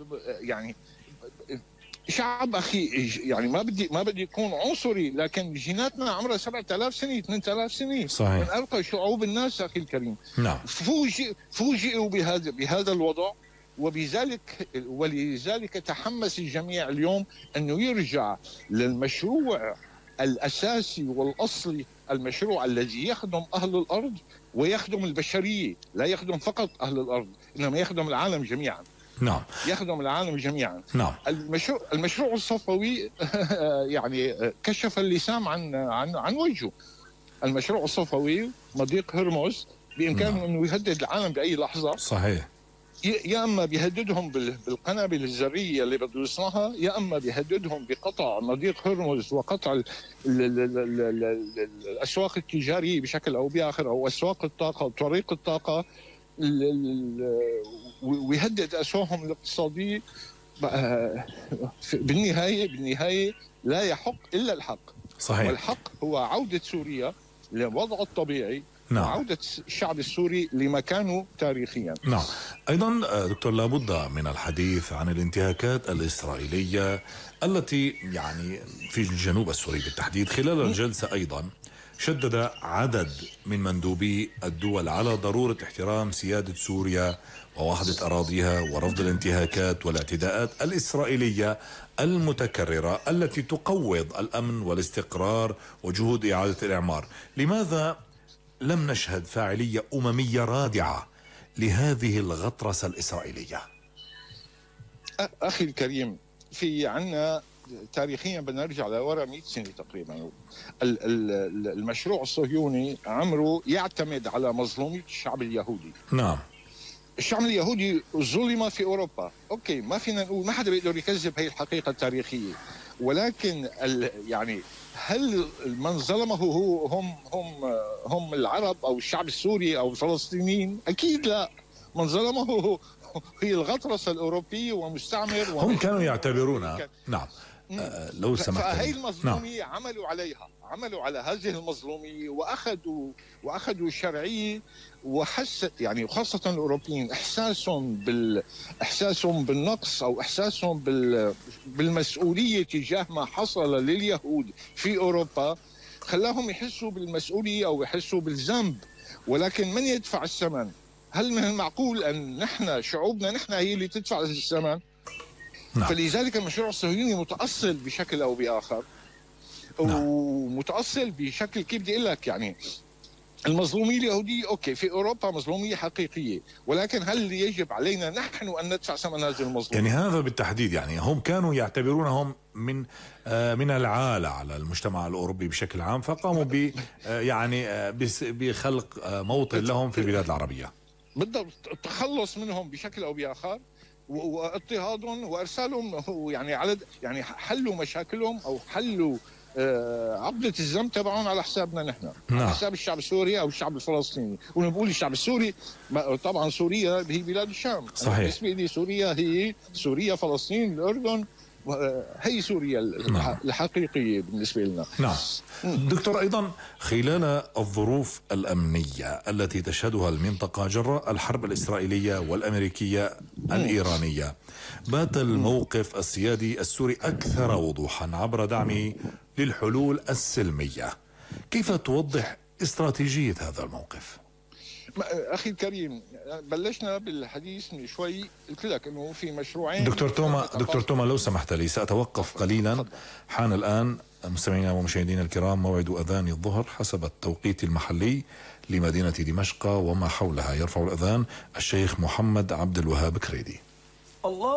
يعني شعب اخي، يعني ما بدي يكون عنصري، لكن جيناتنا عمرها 7000 سنه 8000 سنه. صحيح. من ارقى شعوب الناس اخي الكريم. نعم. فوجئوا بهذا الوضع، ولذلك تحمس الجميع اليوم انه يرجع للمشروع الاساسي والاصلي، المشروع الذي يخدم اهل الارض ويخدم البشريه، لا يخدم فقط اهل الارض انما يخدم العالم جميعا. نعم. يخدم العالم جميعا. نعم. المشروع الصفوي يعني كشف اللسان عن وجهه. المشروع الصفوي مضيق هرمز بامكانه انه يهدد العالم باي لحظه. صحيح. يا اما بيهددهم بالقنابل الذريه اللي بده يصنعها، يا اما بيهددهم بقطع مضيق هرمز وقطع الاسواق التجاريه بشكل او باخر، او اسواق الطاقه وطريق الطاقه، ويهدد اسواقهم الاقتصاديه. بالنهايه لا يحق الا الحق. صحيح. والحق هو عوده سوريا لوضعه الطبيعي. نعم. وعودة الشعب السوري لمكانه تاريخيا. نعم. أيضا دكتور، لابد من الحديث عن الانتهاكات الإسرائيلية التي يعني في الجنوب السوري بالتحديد. خلال الجلسة أيضا شدد عدد من مندوبي الدول على ضرورة احترام سيادة سوريا ووحدة أراضيها ورفض الانتهاكات والاعتداءات الإسرائيلية المتكررة التي تقوض الأمن والاستقرار وجهود إعادة الإعمار. لماذا لم نشهد فاعلية أممية رادعة لهذه الغطرسة الإسرائيلية؟ أخي الكريم، في عنا تاريخيا بنرجع لورا 100 سنة تقريبا. المشروع الصهيوني عمره يعتمد على مظلومية الشعب اليهودي. نعم. الشعب اليهودي ظلم في أوروبا، أوكي، ما فينا نقول، ما حدا بيقدر يكذب هي الحقيقة التاريخية، ولكن يعني هل من ظلمه هم العرب أو الشعب السوري أو الفلسطينيين؟ أكيد لا. من ظلمه هي الغطرسة الأوروبية ومستعمر. هم كانوا يعتبرون. نعم. لو سمحت. فهي المظلومية. نعم. عملوا على هذه المظلومية وأخذوا شرعية، وحس يعني خاصة الأوروبيين إحساسهم بالنقص أو إحساسهم بالمسؤولية تجاه ما حصل لليهود في أوروبا خلاهم يحسوا بالمسؤولية أو يحسوا بالذنب. ولكن من يدفع الثمن؟ هل من المعقول أن نحن شعوبنا نحن هي اللي تدفع الثمن؟ نعم. فلذلك المشروع الصهيوني متأصل بشكل أو بآخر. نعم. ومتأصل بشكل، كيف بدي أقول لك، يعني المظلومية اليهودية أوكي في أوروبا مظلومية حقيقية، ولكن هل يجب علينا نحن أن ندفع ثمن هذه المظلومية؟ يعني هذا بالتحديد، يعني هم كانوا يعتبرونهم من العالة على المجتمع الأوروبي بشكل عام، فقاموا بخلق موطن لهم في البلاد العربية. بالضبط، التخلص منهم بشكل أو بآخر واضطهادهم وارسالهم، يعني حلوا مشاكلهم او حلوا عقدة الذنب تبعهم على حسابنا نحن. نعم. على حساب الشعب السوري او الشعب الفلسطيني. ونقول الشعب السوري، طبعا سوريا هي بلاد الشام. صحيح. بالنسبه لي سوريا هي سوريا، فلسطين، الاردن، هي سوريا الحقيقيه بالنسبه لنا. نعم. دكتور، أيضا خلال الظروف الأمنية التي تشهدها المنطقة جراء الحرب الإسرائيلية والأمريكية الإيرانية، بات الموقف السيادي السوري أكثر وضوحا عبر دعمه للحلول السلمية. كيف توضح استراتيجية هذا الموقف؟ أخي الكريم، بلشنا بالحديث من شوي، قلت لك أنه في مشروعين. دكتور توما لو سمحت لي سأتوقف قليلا. حان الآن مستمعينا ومشاهدينا الكرام موعد أذان الظهر حسب التوقيت المحلي لمدينة دمشق وما حولها. يرفع الأذان الشيخ محمد عبد الوهاب كريدي. الله.